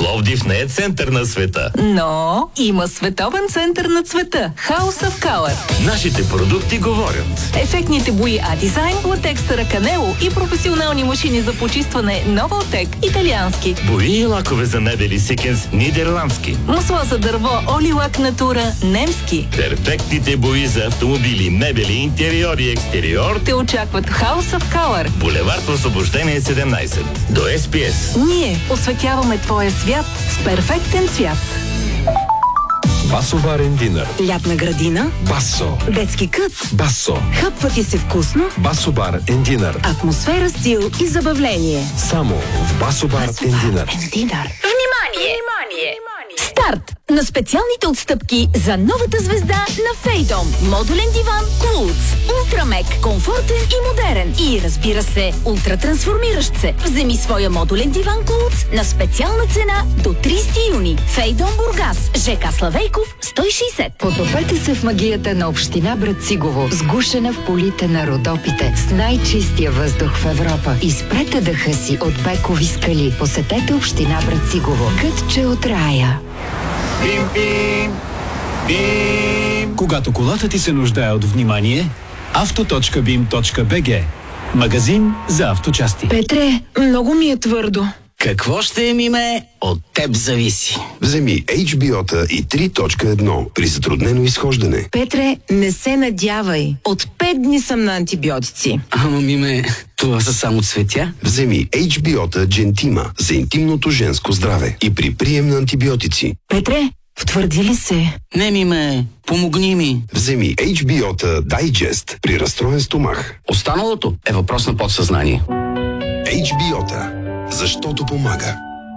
Пловдив не е център на света. Но има световен център на цвета. House of Color. Нашите продукти говорят. Ефектните бои А-дизайн, латекс Раканело и професионални машини за почистване Новалтек, италиански. Бои и лакове за мебели Сикенс, нидерландски. Масло за дърво Олилак Натура, немски. Перфектните бои за автомобили, мебели, интериор и екстериор Те очакват в House of Color. Булевард Освобождение 17. До СПС. Ние осветяваме твоя свят с перфектен цвят. Басо барен динър. Лятна градина. Басо. Детски кът. Басо. Хъпва ти се вкусно. Басо бар ен динър. Атмосфера, стил и забавление. Само в Басо бар ен динър. Внимание! Старт на специалните отстъпки за новата звезда на Фейдом. Модулен диван Клудс. Ултрамек, комфортен и модерен. И разбира се, ултратрансформиращ се. Вземи своя модулен диван Клудс на специална цена до 30 юни. Фейдом Бургас. ЖК Славейков 160. Потопете се в магията на община Брацигово, сгушена в полите на Родопите, с най-чистия въздух в Европа. Изпрете дъха си от бекови скали. Посетете община Брацигово. Кътче от рая. Бим-бим! Бим! Когато колата ти се нуждае от внимание, auto.bim.bg. Магазин за авточасти. Петре, много ми е твърдо. Какво ще миме, от теб зависи. Вземи HBO-та и 3.1 при затруднено изхождане. Петре, не се надявай. От 5 дни съм на антибиотици. Ама миме, това са само цветя. Вземи HBO-та Gentima за интимното женско здраве и при прием на антибиотици. Петре, втвърди ли се? Не миме, помогни ми. Вземи HBO-та Digest при разстроен стомах. Останалото е въпрос на подсъзнание. HBO-та. Защото помага.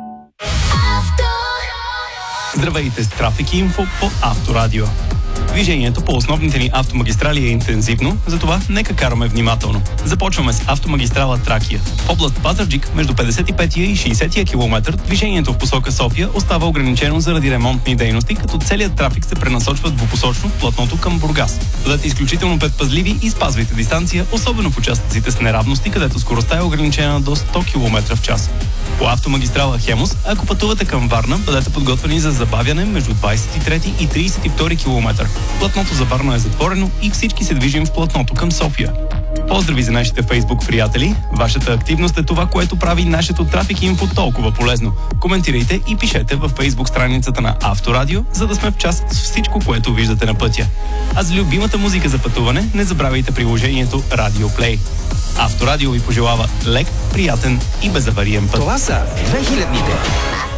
Здравейте с Трафик Инфо по Авторадио. Движението по основните ни автомагистрали е интензивно, затова нека караме внимателно. Започваме с автомагистрала Тракия. В област Пазарджик, между 55-я и 60-я километър, движението в посока София остава ограничено заради ремонтни дейности, като целият трафик се пренасочва двупосочно в платното към Бургас. Бъдете изключително предпазливи и спазвайте дистанция, особено в участъците с неравности, където скоростта е ограничена до 100 км в час. По автомагистрала Хемус, ако пътувате към Варна, бъдете подготвени за забавяне между 23 и 32 км. Платното за Варна е затворено и всички се движим в платното към София. Поздрави за нашите Фейсбук приятели! Вашата активност е това, което прави нашето Трафик Инфо толкова полезно. Коментирайте и пишете във Фейсбук страницата на Авторадио, за да сме в час с всичко, което виждате на пътя. А за любимата музика за пътуване, не забравяйте приложението Radio Play. Авторадио ви пожелава лек, приятен и безавариен път. Това са 2000-ните.